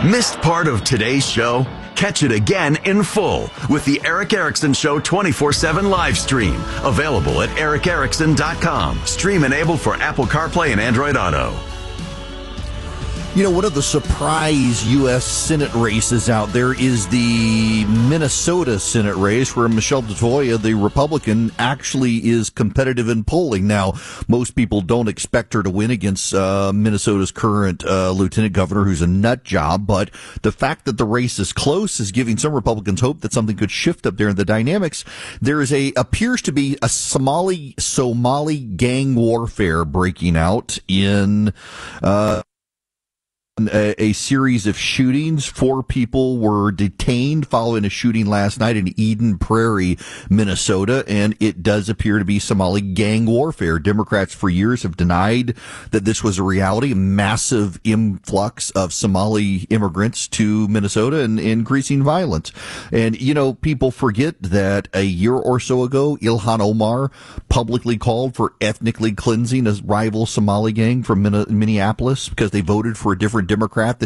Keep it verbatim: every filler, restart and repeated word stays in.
Missed part of today's show? Catch it again in full with the Eric Erickson Show twenty-four seven live stream. Available at eric erickson dot com. Stream enabled for Apple CarPlay and Android Auto. You know, one of the surprise U S Senate races out there is the Minnesota Senate race, where Michelle DeToya, the Republican, actually is competitive in polling. Now, most people don't expect her to win against uh, Minnesota's current uh, lieutenant governor, who's a nut job, but the fact that the race is close is giving some Republicans hope that something could shift up there in the dynamics. There is a appears to be a Somali Somali gang warfare breaking out in uh A, a series of shootings. Four people were detained following a shooting last night in Eden Prairie, Minnesota, and it does appear to be Somali gang warfare. Democrats for years have denied that this was a reality. A massive influx of Somali immigrants to Minnesota and increasing violence. And, you know, people forget that a year or so ago, Ilhan Omar publicly called for ethnically cleansing a rival Somali gang from Minneapolis because they voted for a different Democrat than